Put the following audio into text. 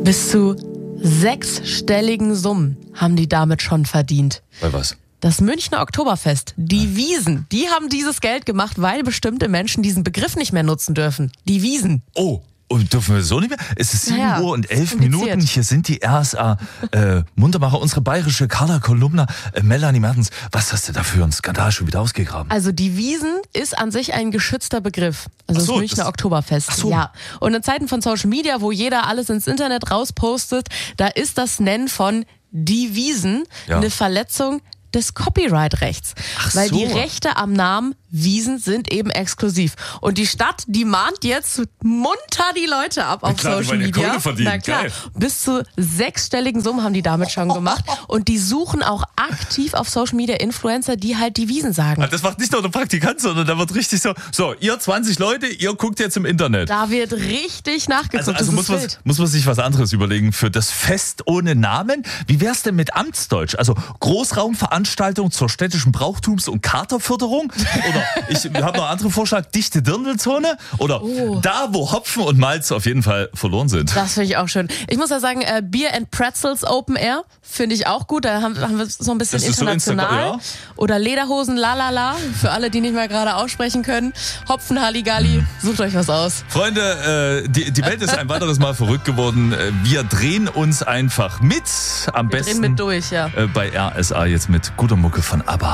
Bis zu 6-stelligen Summen haben die damit schon verdient. Bei was? Das Münchner Oktoberfest, die Wiesn, die haben dieses Geld gemacht, weil bestimmte Menschen diesen Begriff nicht mehr nutzen dürfen. Die Wiesn. Oh, und dürfen wir so nicht mehr? Es ist 7 Ja, Uhr und 11 kompliziert. Minuten. Hier sind die RSA Muntermacher, unsere bayerische Carla Kolumna, Melanie Mertens. Was hast du da für einen Skandal schon wieder ausgegraben? Also die Wiesn ist an sich ein geschützter Begriff. Also Ach so, das Münchner das- Oktoberfest. Ach so. Ja. Und in Zeiten von Social Media, wo jeder alles ins Internet rauspostet, da ist das Nennen von die Wiesn Ja. eine Verletzung des Copyright-Rechts. Ach Weil so. die Rechte am Namen Wiesn sind eben exklusiv. Und die Stadt, die mahnt jetzt munter die Leute ab auf klar, die Social wollen ja Media. Kohle verdienen. Na klar. Geil. Bis zu 6-stelligen Summen haben die damit schon gemacht. Und die suchen auch aktiv auf Social Media Influencer, die halt die Wiesn sagen. Das macht nicht nur der Praktikant, sondern da wird richtig so, ihr 20 Leute, ihr guckt jetzt im Internet. Da wird richtig nachgeguckt. Also das ist muss man wild. sich was anderes überlegen für das Fest ohne Namen. Wie wär's denn mit Amtsdeutsch? Also Großraumveranstaltung zur städtischen Brauchtums- und Katerförderung? Oder ich habe noch einen anderen Vorschlag, dichte Dirndlzone? Oder da, wo Hopfen und Malz auf jeden Fall verloren sind. Das finde ich auch schön. Ich muss ja sagen, Beer and Pretzels Open Air finde ich auch gut. Da haben wir so ein bisschen Das ist so international. ja. Oder Lederhosen Lalala, für alle, die nicht mehr gerade aussprechen können. Hopfen Halligalli, sucht euch was aus. Freunde, die Welt ist ein weiteres Mal verrückt geworden. Wir drehen uns einfach mit. Am Wir besten drehen mit durch, ja. bei RSA jetzt mit guter Mucke von ABBA.